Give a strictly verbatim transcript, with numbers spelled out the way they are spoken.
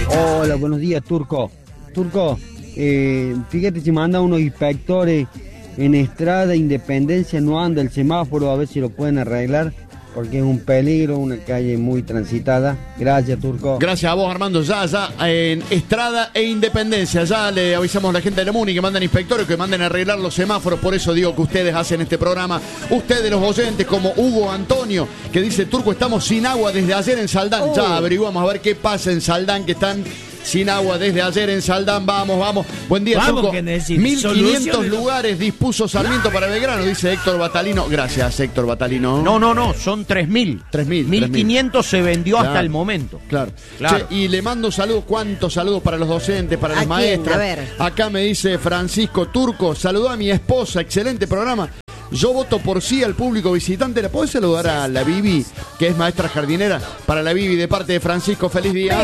Hola, buenos días, Turco. Turco, eh, fíjate si manda unos inspectores en Estrada, Independencia, no anda el semáforo, a ver si lo pueden arreglar, porque es un peligro, una calle muy transitada. Gracias, Turco. Gracias a vos, Armando. Ya, ya, en Estrada e Independencia, ya le avisamos a la gente de la MUNI que manden inspectores, que manden a arreglar los semáforos. Por eso digo que ustedes hacen este programa. Ustedes, los oyentes, como Hugo Antonio, que dice: Turco, estamos sin agua desde ayer en Saldán. Oh. Ya averiguamos a ver qué pasa en Saldán, que están sin agua desde ayer en Saldán. Vamos, vamos. Buen día, vamos, Turco. mil quinientos lugares dispuso Sarmiento para Belgrano, dice Héctor Batalino. Gracias, Héctor Batalino. No, no, no, son tres mil. tres mil. mil quinientos se vendió claro. hasta el momento. Claro. claro. Che, y le mando saludos, cuántos saludos para los docentes, para las maestras. A ver. Acá me dice Francisco: Turco, saludó a mi esposa, excelente programa. Yo voto por sí al público visitante. ¿La podés saludar a la Bibi, que es maestra jardinera? Para la Bibi, de parte de Francisco, feliz día.